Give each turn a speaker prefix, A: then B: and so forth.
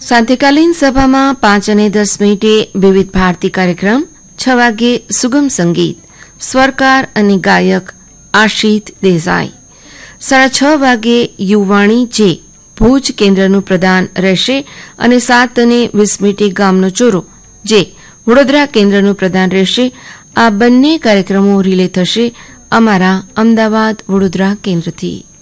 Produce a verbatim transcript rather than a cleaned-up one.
A: સાંધ્યકાલીન સભામાં પાંચ અને દસ મિનિટે વિવિધ ભારતી કાર્યક્રમ, છ વાગે સુગમ સંગીત, સ્વરકાર અને ગાયક આશિત દેસાઈ. સાડા છ વાગે યુવાણી જે ભુજ કેન્દ્રનું પ્રદાન રહેશે અને સાત અને વીસ મિનિટે ગામનો ચોરો જે વડોદરા કેન્દ્રનું પ્રદાન રહેશે. આ બંને કાર્યક્રમો રિલે થશે અમારા અમદાવાદ વડોદરા કેન્દ્રથી.